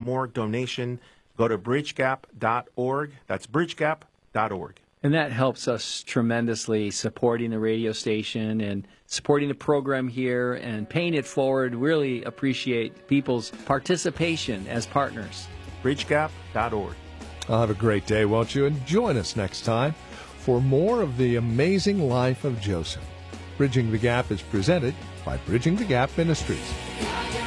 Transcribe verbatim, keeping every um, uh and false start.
more donation, go to bridge gap dot org. That's bridge gap dot org. And that helps us tremendously, supporting the radio station and supporting the program here and paying it forward. Really appreciate people's participation as partners. bridge gap dot org. I'll have a great day, won't you? And join us next time for more of the amazing life of Joseph. Bridging the Gap is presented by Bridging the Gap Ministries.